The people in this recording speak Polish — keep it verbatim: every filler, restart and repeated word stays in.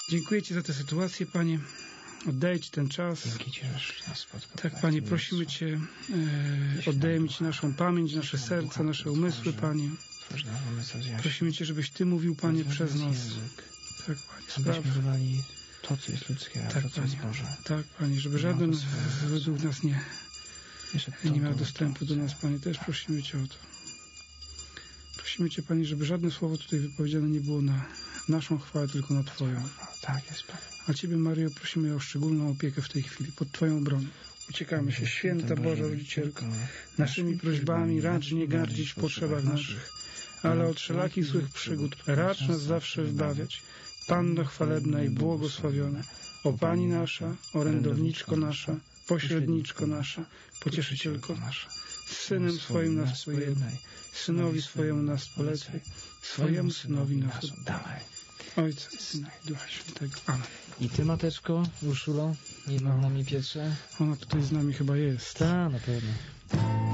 Dziękuję Ci za tę sytuację, Panie. Oddaję Ci ten czas. Dzięki Ci, że nas spotkał. Tak, Panie, prosimy Cię, e, oddajemy Ci naszą pamięć, nasze serca, nasze umysły, Panie. Prosimy Cię, żebyś Ty mówił, Panie, przez nas. Tak, Panie, spraw. Abyśmy wydali to, co jest ludzkie, a tak, to, co Panie. jest Boże. Tak, Panie, żeby żaden z, według nas nie, nie miał dostępu do nas, Panie. Też prosimy Cię o to. Prosimy Cię, Panie, żeby żadne słowo tutaj wypowiedziane nie było na naszą chwałę, tylko na Twoją. Tak jest, Panie. A Ciebie, Maryjo, prosimy o szczególną opiekę w tej chwili, pod Twoją obronę. Uciekamy się, święta Boża Rodzicielko, naszymi prośbami racz nie gardzić w potrzebach naszych, ale od wszelakich złych przygód racz nas zawsze wybawiać. Panno chwalebna i błogosławiona, o Pani nasza, orędowniczko nasza, pośredniczko nasza, pocieszycielko nasza, z Synem swoim nas pojednaj, Synowi swojemu nas polecaj, swojemu Synowi nas oddawaj. Ojca i Syna i Ducha Świętego. Amen. I Ty, Mateczko, Urszulo, i nad nami Pietrze? Ona tutaj z nami chyba jest. Tak, na pewno.